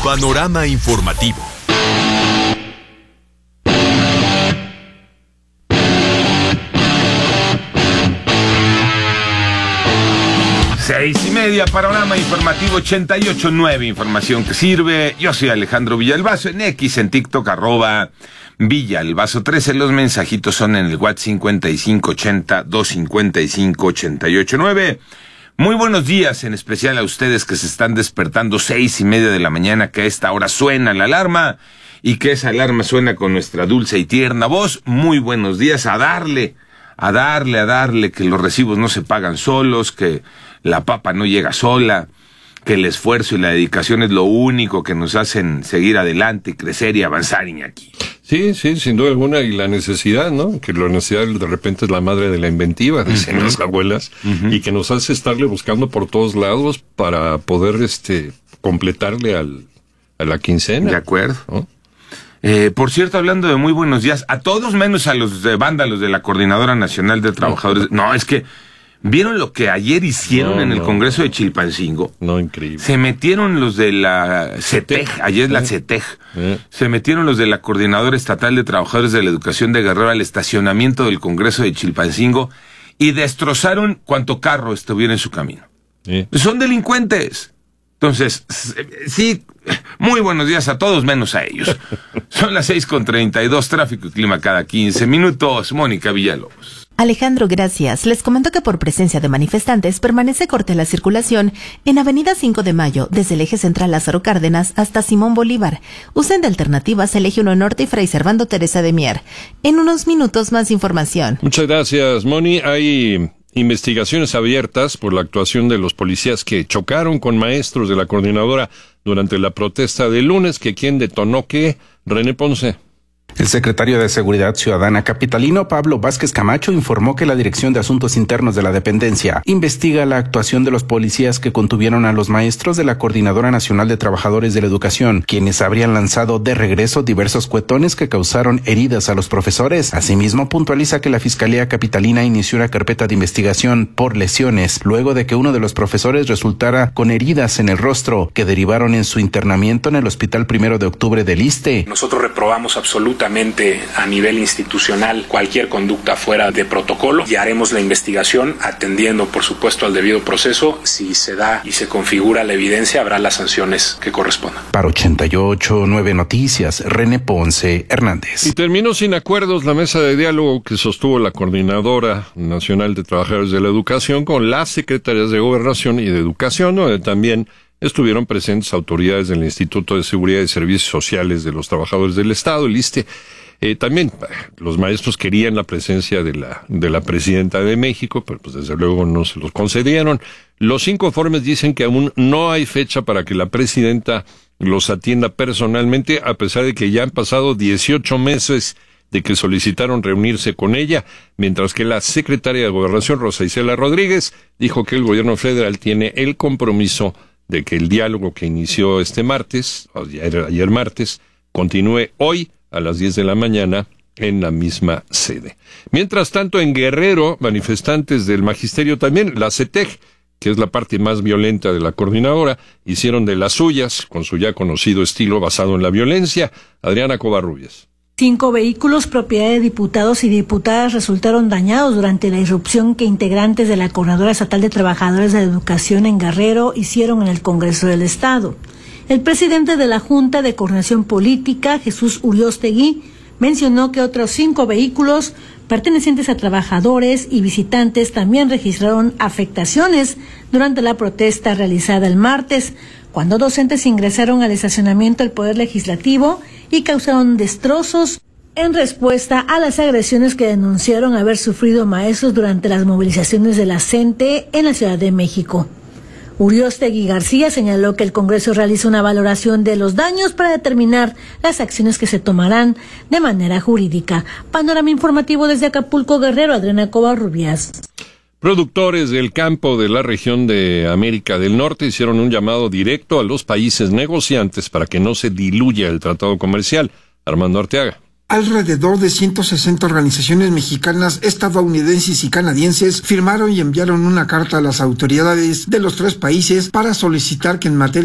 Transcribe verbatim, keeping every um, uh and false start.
Panorama informativo. Seis y media, Panorama informativo ochenta y ocho punto nueve, información que sirve. Yo soy Alejandro Villalbazo, en X, en TikTok, arroba Villalbazo trece. Los mensajitos son en el WhatsApp cincuenta y cinco ochenta, doscientos cincuenta y cinco, ochenta y ocho nueve. Muy buenos días, en especial a ustedes que se están despertando seis y media de la mañana, que a esta hora suena la alarma, y que esa alarma suena con nuestra dulce y tierna voz. Muy buenos días, a darle, a darle, a darle, que los recibos no se pagan solos, que la papa no llega sola, que el esfuerzo y la dedicación es lo único que nos hacen seguir adelante y crecer y avanzar, Iñaki. Sí, sí, sin duda alguna, y la necesidad, ¿no? Que la necesidad de repente es la madre de la inventiva, dicen uh-huh. las abuelas, uh-huh. y que nos hace estarle buscando por todos lados para poder este completarle al a la quincena. De acuerdo. ¿No? Eh, por cierto, hablando de muy buenos días, a todos menos a los de vándalos de la Coordinadora Nacional de Trabajadores. No, es que ¿vieron lo que ayer hicieron no, en el no, Congreso de Chilpancingo? No, increíble. Se metieron los de la CETEG, ayer la CETEG, eh. se metieron los de la Coordinadora Estatal de Trabajadores de la Educación de Guerrero al estacionamiento del Congreso de Chilpancingo y destrozaron cuanto carro estuviera en su camino. Eh. Son delincuentes. Entonces, sí, muy buenos días a todos menos a ellos. Son las seis con treinta y dos, tráfico y clima cada quince minutos. Mónica Villalobos. Alejandro, gracias. Les comento que por presencia de manifestantes permanece corta la circulación en Avenida cinco de Mayo, desde el eje central Lázaro Cárdenas hasta Simón Bolívar. Usen de alternativas el eje uno Norte y Fray Servando Teresa de Mier. En unos minutos más información. Muchas gracias, Moni. Hay investigaciones abiertas por la actuación de los policías que chocaron con maestros de la coordinadora durante la protesta del lunes. ¿Que quién detonó qué? René Ponce. El secretario de Seguridad Ciudadana capitalino, Pablo Vázquez Camacho, informó que la Dirección de Asuntos Internos de la dependencia investiga la actuación de los policías que contuvieron a los maestros de la Coordinadora Nacional de Trabajadores de la Educación, quienes habrían lanzado de regreso diversos cuetones que causaron heridas a los profesores. Asimismo, puntualiza que la Fiscalía Capitalina inició una carpeta de investigación por lesiones, luego de que uno de los profesores resultara con heridas en el rostro, que derivaron en su internamiento en el Hospital Primero de Octubre del ISSSTE. Nosotros reprobamos absolutamente a nivel institucional cualquier conducta fuera de protocolo y haremos la investigación atendiendo, por supuesto, al debido proceso. Si se da y se configura la evidencia, habrá las sanciones que correspondan. Para ochenta y ocho punto nueve Noticias, René Ponce Hernández. Y terminó sin acuerdos la mesa de diálogo que sostuvo la Coordinadora Nacional de Trabajadores de la Educación con las secretarías de Gobernación y de Educación, donde también estuvieron presentes autoridades del Instituto de Seguridad y Servicios Sociales de los Trabajadores del Estado, el ISSSTE. Eh, también los maestros querían la presencia de la de la Presidenta de México, pero pues desde luego no se los concedieron. Los cinco informes dicen que aún no hay fecha para que la Presidenta los atienda personalmente, a pesar de que ya han pasado dieciocho meses de que solicitaron reunirse con ella, mientras que la secretaria de Gobernación, Rosa Isela Rodríguez, dijo que el gobierno federal tiene el compromiso de que el diálogo que inició este martes, ayer, ayer martes, continúe hoy a las diez de la mañana en la misma sede. Mientras tanto, en Guerrero, manifestantes del magisterio también, la CETEG, que es la parte más violenta de la coordinadora, hicieron de las suyas, con su ya conocido estilo basado en la violencia. Adriana Covarrubias. Cinco vehículos propiedad de diputados y diputadas resultaron dañados durante la irrupción que integrantes de la Coordinadora Estatal de Trabajadores de la Educación en Guerrero hicieron en el Congreso del Estado. El presidente de la Junta de Coordinación Política, Jesús Uriostegui, mencionó que otros cinco vehículos pertenecientes a trabajadores y visitantes también registraron afectaciones durante la protesta realizada el martes, cuando docentes ingresaron al estacionamiento del Poder Legislativo y causaron destrozos en respuesta a las agresiones que denunciaron haber sufrido maestros durante las movilizaciones de la CENTE en la Ciudad de México. Uriostegui García señaló que el Congreso realiza una valoración de los daños para determinar las acciones que se tomarán de manera jurídica. Panorama informativo desde Acapulco, Guerrero, Adriana Covarrubias. Productores del campo de la región de América del Norte hicieron un llamado directo a los países negociantes para que no se diluya el tratado comercial. Armando Arteaga. Alrededor de ciento sesenta organizaciones mexicanas, estadounidenses y canadienses firmaron y enviaron una carta a las autoridades de los tres países para solicitar que en materia